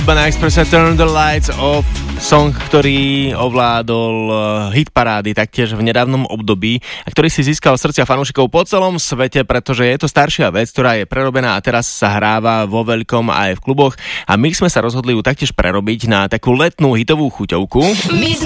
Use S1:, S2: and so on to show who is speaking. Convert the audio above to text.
S1: hudba na Expresse Turn the Lights Off, song, ktorý ovládol hit parády taktiež v nedávnom období a ktorý si získal srdcia fanúšikov po celom svete, pretože je to staršia vec, ktorá je prerobená a teraz sa hráva vo veľkom aj v kluboch a my sme sa rozhodli ju taktiež prerobiť na takú letnú hitovú chuťovku.